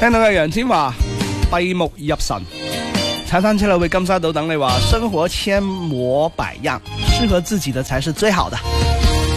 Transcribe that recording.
聽到嘅楊千嬅閉目入神，踩單車會金沙島等你話生活千模百樣，適合自己的才是最好的。